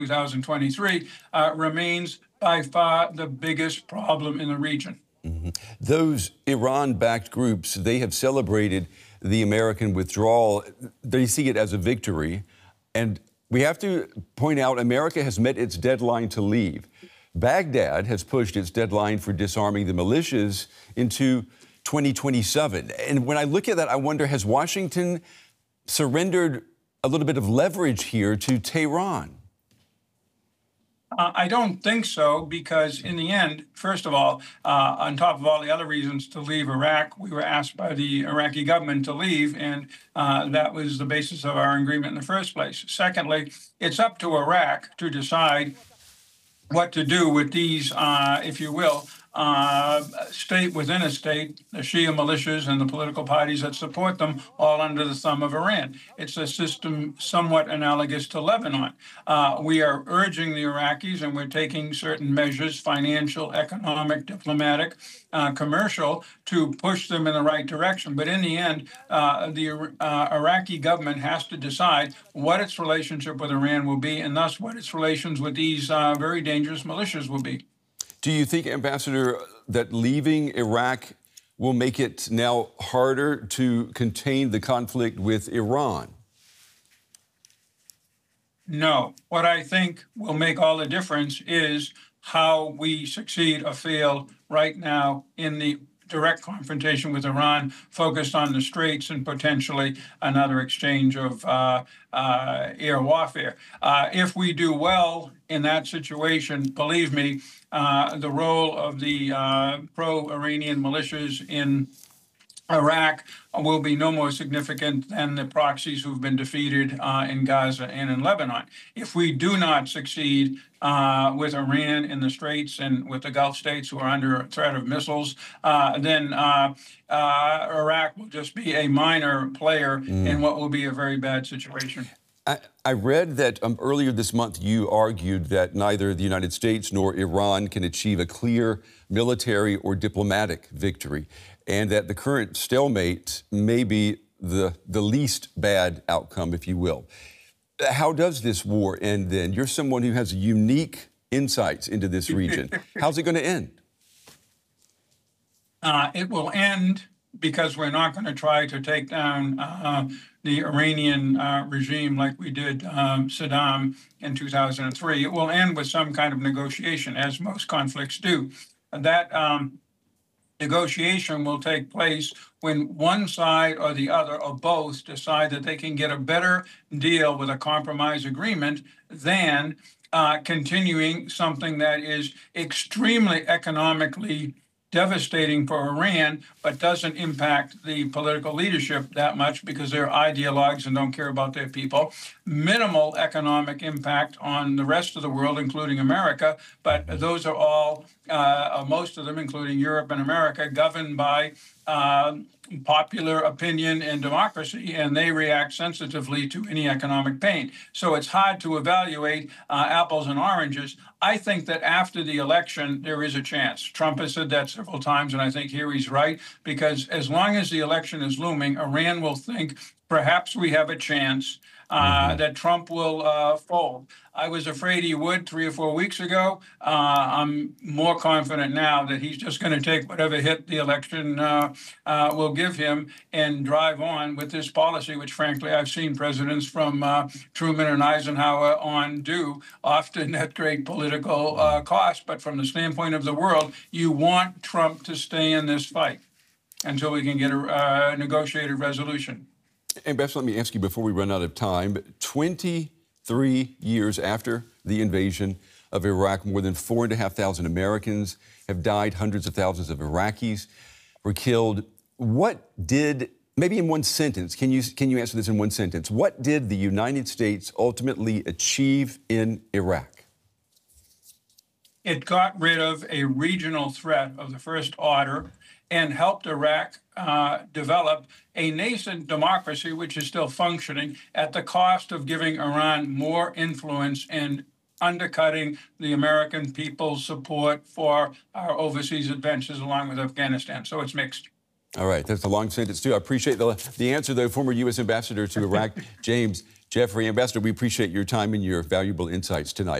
2023 remains by far the biggest problem in the region. Those Iran-backed groups, they have celebrated the American withdrawal. They see it as a victory. And we have to point out America has met its deadline to leave. Baghdad has pushed its deadline for disarming the militias into 2027. And when I look at that, I wonder, has Washington surrendered a little bit of leverage here to Tehran? I don't think so, because in the end, first of all, on top of all the other reasons to leave Iraq, we were asked by the Iraqi government to leave, and that was the basis of our agreement in the first place. Secondly, it's up to Iraq to decide what to do with these, if you will, state within a state, the Shia militias and the political parties that support them, all under the thumb of Iran. It's a system somewhat analogous to Lebanon. We are urging the Iraqis, and we're taking certain measures, financial, economic, diplomatic, commercial, to push them in the right direction. But in the end, the Iraqi government has to decide what its relationship with Iran will be, and thus what its relations with these very dangerous militias will be. Do you think, Ambassador, that leaving Iraq will make it now harder to contain the conflict with Iran? No. What I think will make all the difference is how we succeed or fail right now in the direct confrontation with Iran, focused on the Straits and potentially another exchange of air warfare. If we do well in that situation, believe me, the role of the pro-Iranian militias in Iraq will be no more significant than the proxies who've been defeated in Gaza and in Lebanon. If we do not succeed with Iran in the Straits and with the Gulf states who are under threat of missiles, then Iraq will just be a minor player in what will be a very bad situation. I read that earlier this month you argued that neither the United States nor Iran can achieve a clear military or diplomatic victory, and that the current stalemate may be the least bad outcome, if you will. How does this war end then? You're someone who has unique insights into this region. How's it going to end? It will end because we're not going to try to take down the Iranian regime like we did Saddam in 2003. It will end with some kind of negotiation, as most conflicts do. That negotiation will take place when one side or the other or both decide that they can get a better deal with a compromise agreement than continuing something that is extremely economically devastating for Iran, but doesn't impact the political leadership that much because they're ideologues and don't care about their people. Minimal economic impact on the rest of the world, including America, but those are all, most of them, including Europe and America, governed by popular opinion and democracy, and they react sensitively to any economic pain. So it's hard to evaluate apples and oranges. I think that after the election, there is a chance. Trump has said that several times, and I think here he's right, because as long as the election is looming, Iran will think perhaps we have a chance that Trump will fold. I was afraid he would 3 or 4 weeks ago. I'm more confident now that he's just going to take whatever hit the election will give him and drive on with this policy, which frankly I've seen presidents from Truman and Eisenhower on do, often at great political cost. But from the standpoint of the world, you want Trump to stay in this fight until we can get a negotiated resolution. Ambassador, let me ask you before we run out of time, 23 years after the invasion of Iraq, more than 4,500 Americans have died, hundreds of thousands of Iraqis were killed. What did, maybe in one sentence, can you answer this in one sentence, what did the United States ultimately achieve in Iraq? It got rid of a regional threat of the first order and helped Iraq develop a nascent democracy, which is still functioning, at the cost of giving Iran more influence and undercutting the American people's support for our overseas adventures along with Afghanistan. So it's mixed. All right, that's a long sentence, too. I appreciate the answer, though. Former U.S. Ambassador to Iraq, James Jeffrey, Ambassador, we appreciate your time and your valuable insights tonight.